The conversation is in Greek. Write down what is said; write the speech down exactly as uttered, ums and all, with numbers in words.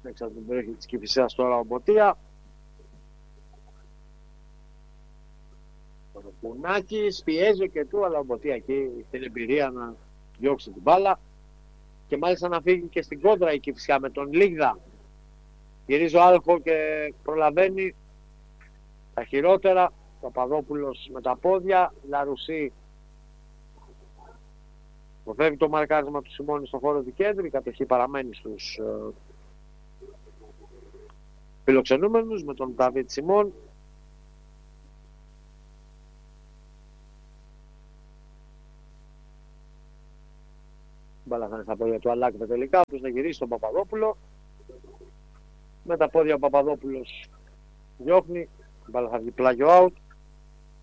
έξω από την περιοχή της Κηφισίας τώρα ο Μποτία. Ο Πουνάκης πιέζει και του, αλλά ο Μποτία εκεί την εμπειρία να διώξει την μπάλα και μάλιστα να φύγει και στην κόντρα η Κηφισιά με τον Λίγδα. Γυρίζει ο Άλκο και προλαβαίνει τα χειρότερα. Παπαδόπουλος με τα πόδια, Λαρουσί προφεύγει το μαρκάρισμα του Σιμώνη στον χώρο του κέντρου. Η κατοχή παραμένει στους uh, φιλοξενούμενους με τον Νταβίτ Σιμών. Μπάλα θα είναι στα πόδια του Αλάκη τελικά, όπως να γυρίσει τον Παπαδόπουλο. Με τα πόδια ο Παπαδόπουλος διώχνει, μπάλα θα βγει πλάγιο out.